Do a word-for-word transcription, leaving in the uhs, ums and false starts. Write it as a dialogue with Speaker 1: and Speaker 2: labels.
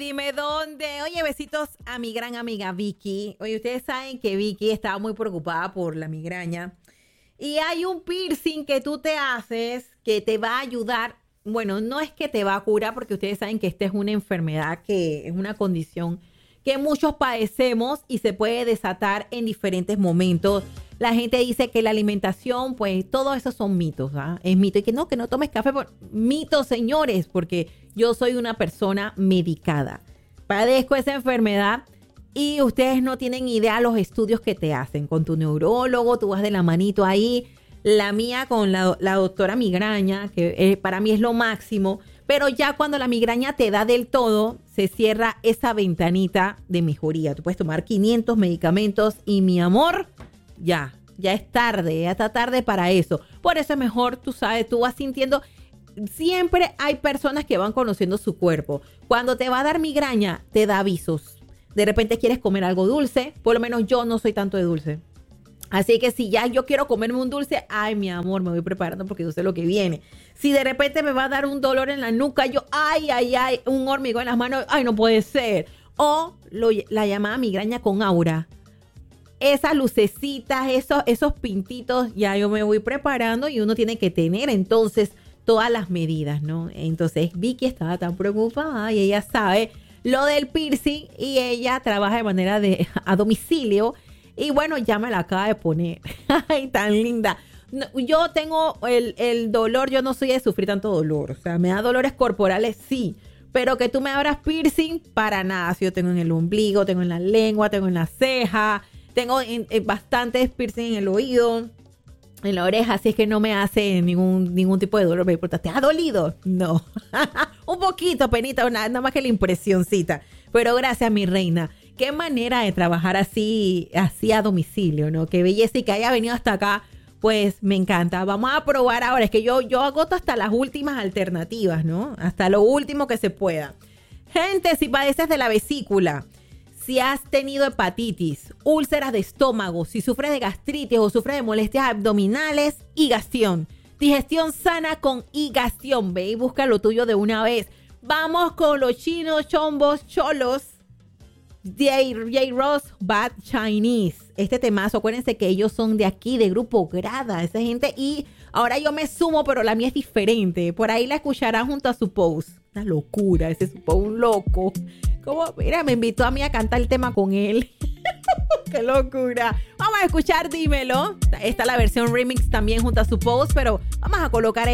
Speaker 1: dime dónde. Oye, besitos a mi gran amiga Vicky. Oye, ustedes saben que Vicky estaba muy preocupada por la migraña. Y hay un piercing que tú te haces que te va a ayudar. Bueno, no es que te va a curar, porque ustedes saben que esta es una enfermedad, que es una condición que muchos padecemos y se puede desatar en diferentes momentos. La gente dice que la alimentación, pues todos esos son mitos, ¿ah? Es mito. Y que no, que no tomes café. Por... Mitos, señores, porque yo soy una persona medicada. Padezco esa enfermedad y ustedes no tienen idea los estudios que te hacen. Con tu neurólogo, tú vas de la manito ahí. La mía con la, la doctora migraña, que eh, para mí es lo máximo. Pero ya cuando la migraña te da del todo, se cierra esa ventanita de mejoría. Tú puedes tomar quinientos medicamentos y, mi amor, ya, ya es tarde, ya está tarde para eso. Por eso es mejor, tú sabes, tú vas sintiendo. Siempre hay personas que van conociendo su cuerpo. Cuando te va a dar migraña, te da avisos. De repente quieres comer algo dulce. Por lo menos yo no soy tanto de dulce. Así que si ya yo quiero comerme un dulce, ay, mi amor, me voy preparando porque yo sé lo que viene. Si de repente me va a dar un dolor en la nuca, yo, ay, ay, ay, un hormigón en las manos, ay, no puede ser. O lo, la llamada migraña con aura. Esas lucecitas, esos, esos pintitos, ya yo me voy preparando y uno tiene que tener entonces todas las medidas, ¿no? Entonces Vicky estaba tan preocupada y ella sabe lo del piercing y ella trabaja de manera de a domicilio. Y bueno, ya me la acaba de poner. Ay, tan linda. No, yo tengo el, el dolor, yo no soy de sufrir tanto dolor. O sea, me da dolores corporales, sí. Pero que tú me abras piercing, para nada. Si yo tengo en el ombligo, tengo en la lengua, tengo en la ceja, tengo en, en bastantes piercing en el oído, en la oreja. Así es que no me hace ningún, ningún tipo de dolor. Me importa, ¿te ha dolido? No. Un poquito, penita, nada, nada más que la impresioncita. Pero gracias, mi reina. Qué manera de trabajar así, así a domicilio, ¿no? Qué belleza, y que haya venido hasta acá, pues me encanta. Vamos a probar ahora. Es que yo, yo agoto hasta las últimas alternativas, ¿no? Hasta lo último que se pueda. Gente, si padeces de la vesícula, si has tenido hepatitis, úlceras de estómago, si sufres de gastritis o sufres de molestias abdominales, Higación. Digestión sana con Higación. Ve y busca lo tuyo de una vez. Vamos con los chinos, chombos, cholos. J. Ross Bad Chinese. Este temazo, acuérdense que ellos son de aquí, de Grupo Grada, esa gente. Y ahora yo me sumo, pero la mía es diferente. Por ahí la escucharán junto a su post. Una locura, ese es su post, un loco. Como, mira, me invitó a mí a cantar el tema con él. ¡Qué locura! Vamos a escuchar Dímelo. Está la versión remix también junto a su post, pero vamos a colocar